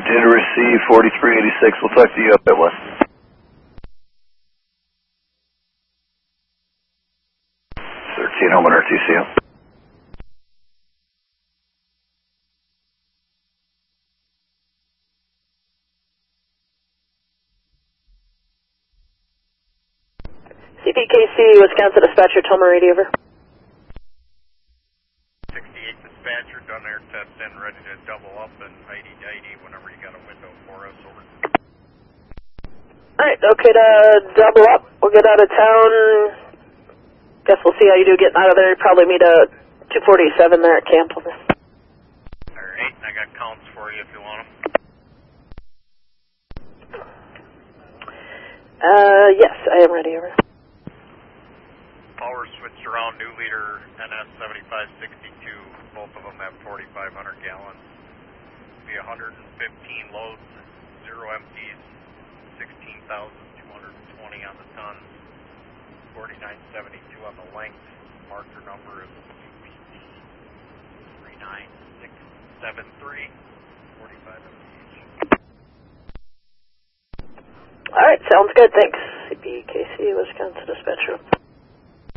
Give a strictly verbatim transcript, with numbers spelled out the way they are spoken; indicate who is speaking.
Speaker 1: did receive forty-three eighty-six. We'll talk to you up at West. thirteen home and R T C M.
Speaker 2: C P K C, Wisconsin Dispatcher, Toma radio over.
Speaker 3: sixty-eight Dispatcher, done air testing, ready to double up and eighty whenever you got a window for us, over.
Speaker 2: Alright, okay to double up. We'll get out of town. Guess we'll see how you do getting out of there. Probably meet a two forty-seven there at camp. Over.
Speaker 3: Alright, and I got counts for you if you want them.
Speaker 2: Uh, yes, I am ready, over.
Speaker 3: Power switched around, new leader N S seventy-five sixty-two, both of them have forty-five hundred gallons. Be one hundred fifteen loads, zero empties, sixteen thousand two hundred twenty on the ton, forty-nine seventy-two on the length. Marker number is U P T three nine six seven three, forty-five empties.
Speaker 2: Alright, sounds good, thanks. C P K C, Wisconsin Dispatcher.